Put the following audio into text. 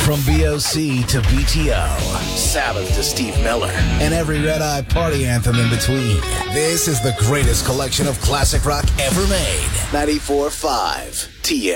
From BOC to BTO, Sabbath to Steve Miller, and every Red Eye party anthem in between. This is the greatest collection of classic rock ever made. 94.5 TM.